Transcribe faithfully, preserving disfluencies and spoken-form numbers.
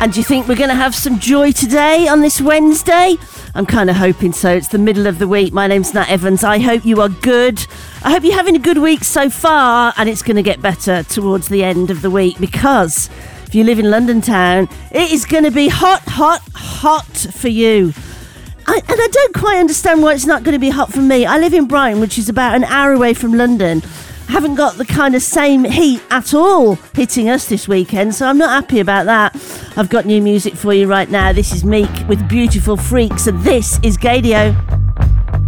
And do you think we're going to have some joy today on this Wednesday? I'm kind of hoping so. It's the middle of the week. My name's Nat Evans. I hope you are good. I hope you're having a good week so far, and it's going to get better towards the end of the week, because if you live in London town, it is going to be hot, hot, hot for you. I, and I don't quite understand why it's not going to be hot for me. I live in Brighton, which is about an hour away from London. Haven't got the kind of same heat at all hitting us this weekend, so I'm not happy about that. I've got new music for you right now. This is Meek with Beautiful Freaks, and this is Gadio.